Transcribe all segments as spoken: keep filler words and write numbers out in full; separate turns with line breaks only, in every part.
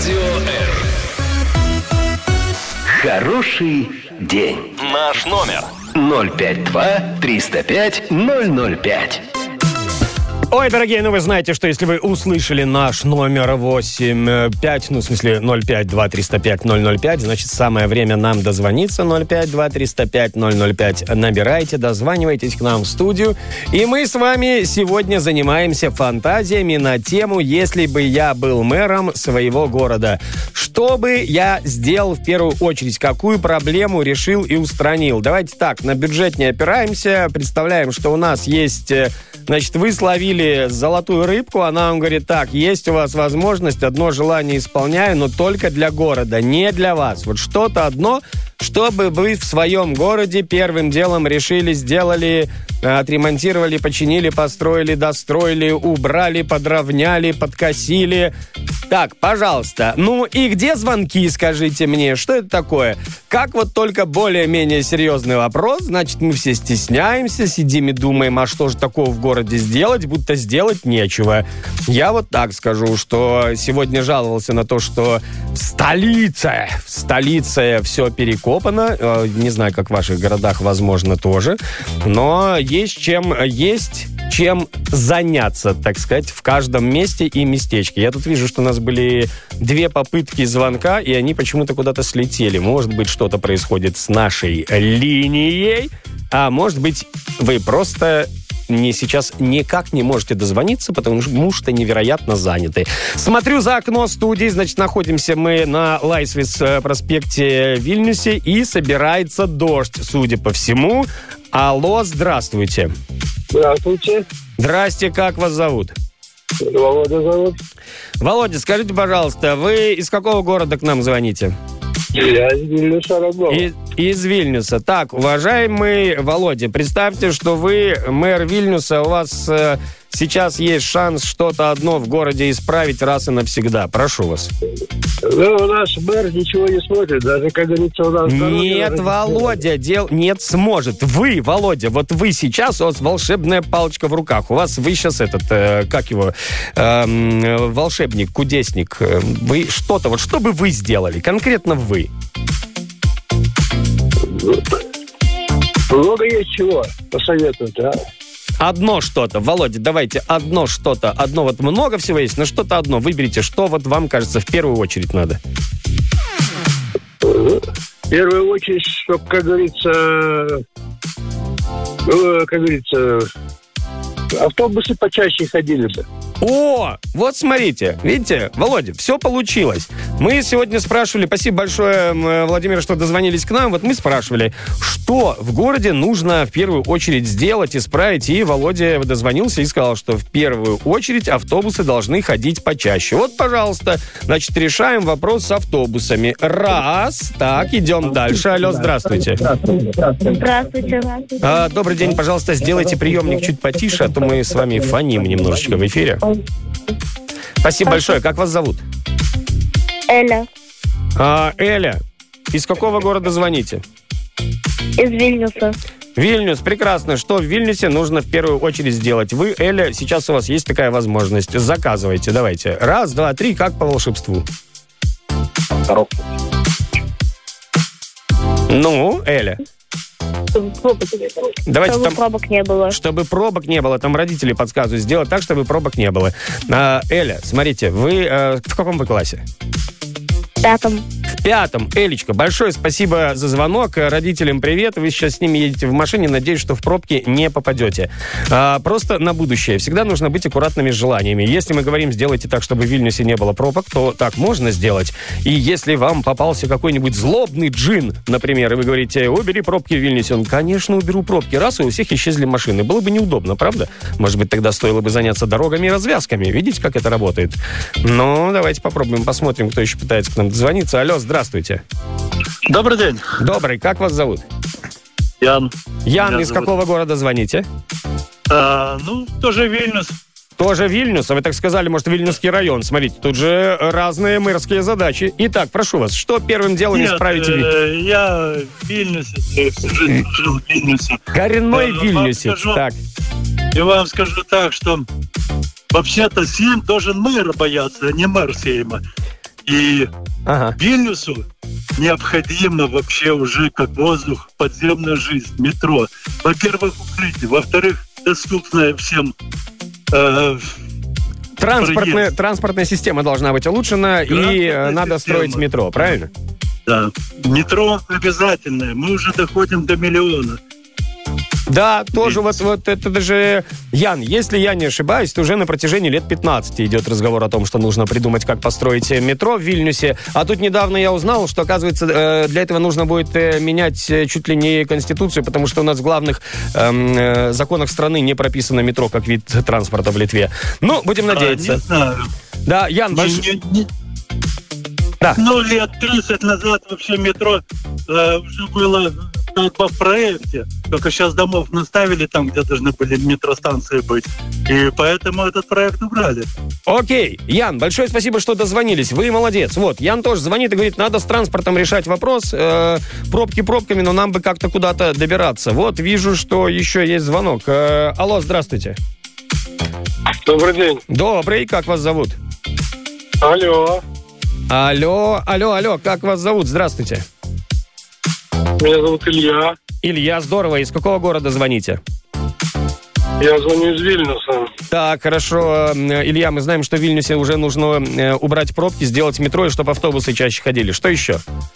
Радио R. Хороший день. Наш номер ноль пять два триста пять ноль ноль пять.
Ой, дорогие, ну вы знаете, что если вы услышали наш номер восемь пять, ну в смысле ноль пять два триста пять ноль ноль пять, значит самое время нам дозвониться. Ноль пять два триста пять ноль ноль пять набирайте, дозванивайтесь к нам в студию. И мы с вами сегодня занимаемся фантазиями на тему «Если бы я был мэром своего города». Что бы я сделал в первую очередь? Какую проблему решил и устранил? Давайте так, на бюджет не опираемся. Представляем, что у нас есть... Значит, вы словили золотую рыбку, она вам говорит, так, есть у вас возможность, одно желание исполняю, но только для города, не для вас. Вот что-то одно, чтобы вы в своем городе первым делом решили, сделали, отремонтировали, починили, построили, достроили, убрали, подровняли, подкосили. Так, пожалуйста. Ну и где звонки, скажите мне? Что это такое? Как вот только более-менее серьезный вопрос, значит, мы все стесняемся, сидим и думаем, а что же такого в городе сделать, будто сделать нечего. Я вот так скажу, что сегодня жаловался на то, что в столице, в столице все перекопано. Не знаю, как в ваших городах, возможно, тоже. Но есть чем, есть чем заняться, так сказать, в каждом месте и местечке. Я тут вижу, что у нас были две попытки звонка, и они почему-то куда-то слетели. Может быть, что-то происходит с нашей линией, а может быть, вы просто... не сейчас никак не можете дозвониться, потому что невероятно заняты. Смотрю за окно студии, значит, находимся мы на Лайсвис проспекте в Вильнюсе, и собирается дождь, судя по всему. Алло, здравствуйте.
Здравствуйте.
Здрасте, как вас зовут?
Володя зовут.
Володя, скажите, пожалуйста, вы из какого города к нам звоните?
Я из Вильнюса, родного.
Из, из Вильнюса. Так, уважаемый Володя, представьте, что вы мэр Вильнюса, у вас э, сейчас есть шанс что-то одно в городе исправить раз и навсегда. Прошу вас.
Ну, наш мэр ничего не смотрит, даже, как говорится, у нас...
Нет, Володя, дел... нет, сможет. Вы, Володя, вот вы сейчас, у вас волшебная палочка в руках. У вас, вы сейчас этот, э, как его, э, волшебник, кудесник. Вы что-то, вот что бы вы сделали? Конкретно вы.
Много есть чего посоветовать, да?
Одно что-то. Володя, давайте одно что-то. Одно вот много всего есть, но что-то одно. Выберите, что вот вам кажется в первую очередь надо.
В первую очередь, чтобы, как говорится, ну, как говорится, автобусы почаще ходили бы.
О, вот смотрите, видите, Володя, все получилось. Мы сегодня спрашивали, спасибо большое, Владимир, что дозвонились к нам, вот мы спрашивали, что в городе нужно в первую очередь сделать, исправить, и Володя дозвонился и сказал, что в первую очередь автобусы должны ходить почаще. Вот, пожалуйста, значит, решаем вопрос с автобусами. Раз, так, идем дальше. Алло, здравствуйте.
Здравствуйте.
А, добрый день, пожалуйста, сделайте приемник чуть потише, а то мы с вами фоним немножечко в эфире. Спасибо большое. Как вас зовут?
Эля.
А, Эля, из какого города звоните?
Из Вильнюса.
Вильнюс, прекрасно. Что в Вильнюсе нужно в первую очередь сделать? Вы, Эля, сейчас у вас есть такая возможность. Заказывайте, давайте. Раз, два, три, как по волшебству.
Коробку.
Ну, Эля.
Чтобы пробок,
Давайте
чтобы
там,
пробок не было.
Чтобы пробок не было. Там родители подсказывают. Сделать так, чтобы пробок не было. А, Эля, смотрите, вы э, в каком вы классе?
В пятом.
В пятом. Элечка, большое спасибо за звонок. Родителям привет. Вы сейчас с ними едете в машине. Надеюсь, что в пробки не попадете. А, просто на будущее. Всегда нужно быть аккуратными с желаниями. Если мы говорим, сделайте так, чтобы в Вильнюсе не было пробок, то так можно сделать. И если вам попался какой-нибудь злобный джин, например, и вы говорите, убери пробки в Вильнюсе, он, конечно, уберу пробки. Раз, и у всех исчезли машины. Было бы неудобно, правда? Может быть, тогда стоило бы заняться дорогами и развязками. Видите, как это работает? Ну, давайте попробуем, посмотрим, кто еще пытается к нам дозвониться. Алло, здравствуйте.
Добрый день.
Добрый. Как вас зовут?
Ян.
Ян,
Меня
из
зовут.
какого города звоните?
А, ну, тоже Вильнюс.
Тоже Вильнюс? А вы так сказали, может, Вильнюсский район. Смотрите, тут же разные мэрские задачи. Итак, прошу вас, что первым делом
Нет,
исправите?
э, я в Вильнюсе, всю жизнь жил в Вильнюсе.
Коренной
Э, вам
вильнюсец.
скажу-
Так.
И вам скажу так, что вообще-то Сейм должен мэра бояться, а не мэр Сейма. И
Ага.
Вильнюсу необходимо вообще уже как воздух подземная жизнь, метро. Во-первых, укрытие. Во-вторых, доступная всем э,
Транспортная,
проезд.
транспортная система должна быть улучшена, и
Транспортная
э, надо
система.
строить метро, правильно?
Да. Метро обязательное. Мы уже доходим до миллиона.
Да, тоже вот, вот это даже... Ян, если я не ошибаюсь, то уже на протяжении лет пятнадцати идет разговор о том, что нужно придумать, как построить метро в Вильнюсе. А тут недавно я узнал, что, оказывается, э, для этого нужно будет э, менять э, чуть ли не Конституцию, потому что у нас в главных эм, э, законах страны не прописано метро как вид транспорта в Литве. Ну, будем надеяться.
А, не знаю.
Да, Ян, больш...
Не- не- не-
Да.
Ну, лет тридцать назад вообще метро э, уже было как бы в проекте. Только сейчас домов наставили там, где должны были метростанции быть. И поэтому этот проект убрали.
Окей, Ян, большое спасибо, что дозвонились. Вы молодец. Вот, Ян тоже звонит и говорит, надо с транспортом решать вопрос. Э, пробки пробками, но нам бы как-то куда-то добираться. Вот, вижу, что еще есть звонок. Э, алло, здравствуйте.
Добрый день.
Добрый, как вас зовут?
Алло.
Алло, алло, алло, как вас зовут? Здравствуйте.
Меня зовут Илья.
Илья, здорово. Из какого города звоните?
Я звоню из Вильнюса.
Так, хорошо. Э, Илья, мы знаем, что в Вильнюсе уже нужно э, убрать пробки, сделать метро, и чтобы автобусы чаще ходили. Что еще?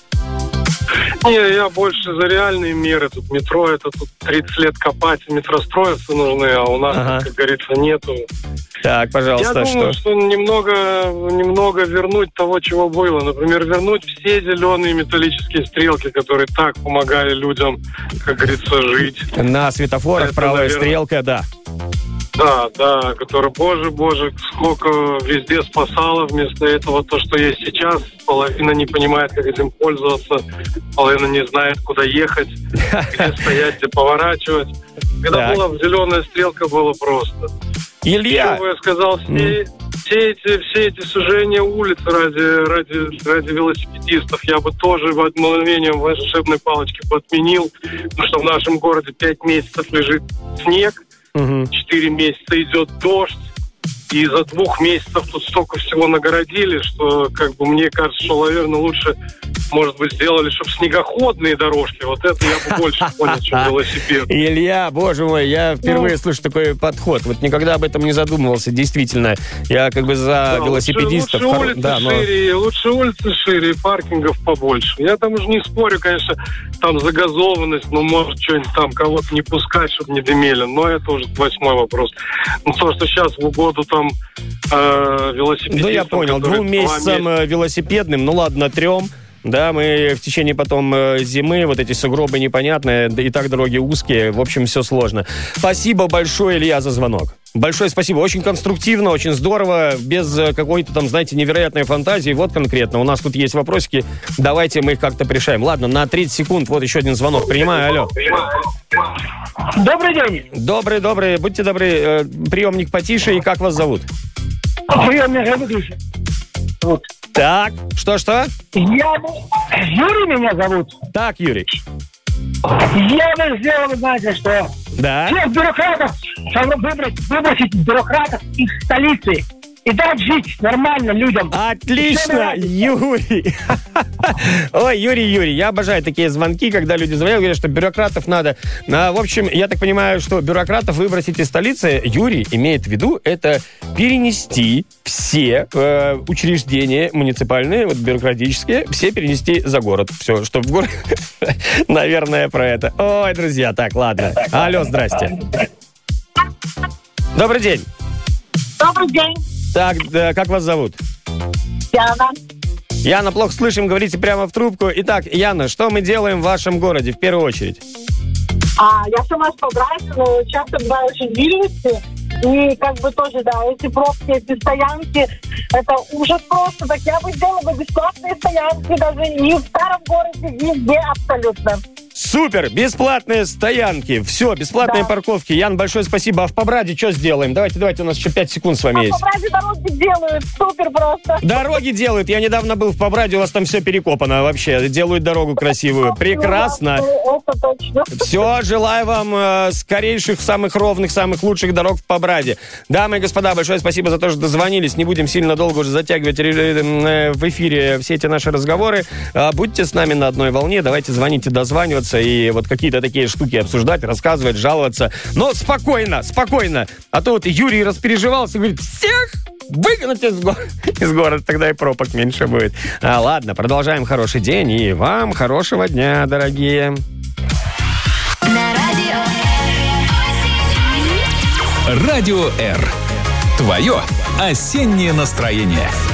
Не, я больше за реальные меры. Тут метро, это тут тридцать лет копать, метро строиться нужны, а у нас,
Ага.
как говорится, нету.
Так, пожалуйста,
Я думаю,
что?
что немного, немного вернуть того, чего было. Например, вернуть все зеленые металлические стрелки, которые так помогали людям, как говорится, жить.
На светофорах
Это,
правая
наверное,
стрелка, да.
Да, да, который, боже, боже, сколько везде спасало. Вместо этого то, что есть сейчас, половина не понимает, как этим пользоваться, половина не знает, куда ехать, где стоять, где поворачивать. Когда
Так.
была зеленая стрелка, было просто.
Илья,
Еще, я сказал, все, все, эти, все эти сужения улиц ради, ради, ради велосипедистов я бы тоже в одно мгновение волшебной палочки бы отменил, потому что в нашем городе пять месяцев лежит снег,
Мгм.
четыре месяца идет дождь, и за двух месяцев тут столько всего нагородили, что, как бы, мне кажется, что, наверное, лучше, может быть, сделали, чтобы снегоходные дорожки. Вот это я бы больше понял, чем велосипед.
Илья, боже мой, я впервые слышу такой подход. Вот никогда об этом не задумывался. Действительно, я как бы за
Да,
велосипедистов.
Лучше, лучше
Хоро-
улицы
да, но-
шире, лучше улицы шире, и паркингов побольше. Я там уже не спорю, конечно, там загазованность, но может что-нибудь там кого-то не пускать, чтобы не дымели. Но это уже восьмой вопрос. Ну, то, что сейчас в угоду там э, велосипедистам...
Ну, я понял.
которые
Двум
два
месяцам
месяца-
э, велосипедным, ну ладно, трем. Да, мы в течение потом э, зимы, вот эти сугробы непонятные, да и так дороги узкие, в общем, все сложно. Спасибо большое, Илья, за звонок. Большое спасибо. Очень конструктивно, очень здорово, без э, какой-то там, знаете, невероятной фантазии. Вот конкретно, у нас тут есть вопросики, давайте мы их как-то порешаем. Ладно, на тридцать секунд, вот еще один звонок. Принимаю, алло.
Добрый день.
Добрый, добрый, будьте добры, э, приемник потише, и как вас зовут?
Вы меня зовут? Вот.
Так, что-что?
Я бы... Юрий меня зовут.
Так, Юрий.
Я бы сделал, знаете, что...
Да?
Всех бюрократов, чтобы выбрать, выбросить бюрократов из столицы и дать жить нормально людям.
Отлично,
Всё
Юрий. Ой, Юрий, Юрий, я обожаю такие звонки, когда люди звонят, говорят, что бюрократов надо. А, в общем, я так понимаю, что бюрократов выбросить из столицы, Юрий имеет в виду, это перенести все э, учреждения муниципальные, вот бюрократические, все перенести за город. Все, что в город. Наверное, про это. Ой, друзья, так, ладно. Алло, здрасте. Добрый день.
Добрый день,
Так, да, как вас зовут?
Яна.
Яна, плохо слышим, говорите прямо в трубку. Итак, Яна, что мы делаем в вашем городе в первую очередь?
А, я сама с Побратска, но часто бываю очень в Вильнюсе. И как бы тоже, да, эти пробки, эти стоянки, это ужас просто. Так я бы сделала бы бесплатные стоянки даже не в старом городе, везде абсолютно.
Супер! Бесплатные стоянки. Все, бесплатные
Да.
парковки. Ян, большое спасибо. А в Побраде что сделаем? Давайте, давайте, у нас еще пять секунд с вами
А
есть.
по правде дороги делают. Супер просто.
Дороги делают. Я недавно был в Побраде, у вас там все перекопано вообще. Делают дорогу красивую. Прекрасно.
Это точно.
Все, желаю вам э, скорейших, самых ровных, самых лучших дорог в Побраде. Дамы и господа, большое спасибо за то, что дозвонились. Не будем сильно долго уже затягивать э, в эфире все эти наши разговоры. Э, будьте с нами на одной волне. Давайте звоните, дозваниваться и вот какие-то такие штуки обсуждать, рассказывать, жаловаться. Но спокойно, спокойно. А то вот Юрий распереживался и говорит, всех выгнать из, го- из города, тогда и пробок меньше будет. А, ладно, продолжаем хороший день. И вам хорошего дня, дорогие.
На радио
Радио R. Твое осеннее настроение.